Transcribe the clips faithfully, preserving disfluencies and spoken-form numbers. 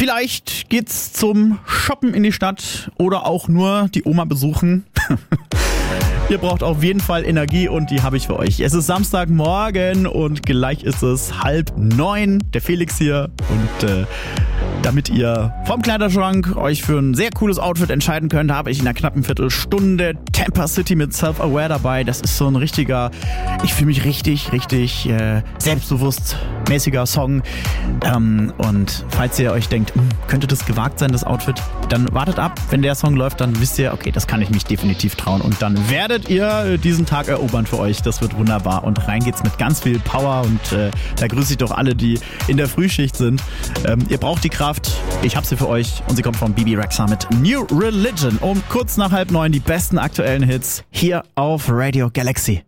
Vielleicht geht's zum Shoppen in die Stadt oder auch nur die Oma besuchen. Ihr braucht auf jeden Fall Energie und die habe ich für euch. Es ist Samstagmorgen und gleich ist es halb neun. Der Felix hier und äh, damit ihr vom Kleiderschrank euch für ein sehr cooles Outfit entscheiden könnt, habe ich in einer knappen Viertelstunde Tampa City mit Self-Aware dabei. Das ist so ein richtiger, ich fühle mich richtig, richtig äh, selbstbewusst mäßiger Song. Ähm, und falls ihr euch denkt, könnte das gewagt sein, das Outfit, dann wartet ab. Wenn der Song läuft, dann wisst ihr, okay, das kann ich mich definitiv trauen. Und dann werdet ihr diesen Tag erobern für euch. Das wird wunderbar. Und rein geht's mit ganz viel Power. Und äh, da grüße ich doch alle, die in der Frühschicht sind. Ähm, ihr braucht die Kraft. Ich hab sie für euch. Und sie kommt von B B Rexha mit New Religion. Um kurz nach halb neun die besten aktuellen Hits hier auf Radio Galaxy.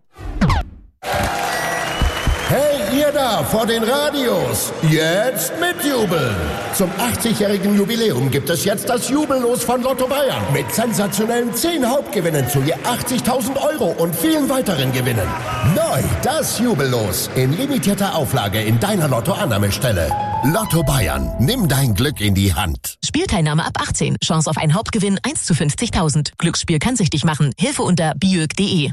Hey, ihr da vor den Radios, jetzt mitjubeln! Zum achtzigjährigen Jubiläum gibt es jetzt das Jubellos von Lotto Bayern mit sensationellen zehn Hauptgewinnen zu je achtzigtausend Euro und vielen weiteren Gewinnen. Neu das Jubellos in limitierter Auflage in deiner Lotto-Annahmestelle. Lotto Bayern, nimm dein Glück in die Hand. Spielteilnahme ab achtzehn. Chance auf einen Hauptgewinn eins zu fünfzigtausend. Glücksspiel kann süchtig machen. Hilfe unter biög punkt de.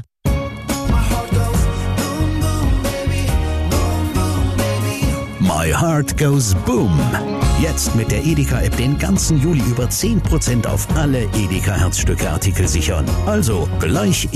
My Heart Goes Boom. Jetzt mit der Edeka-App den ganzen Juli über zehn Prozent auf alle Edeka-Herzstücke-Artikel sichern. Also gleich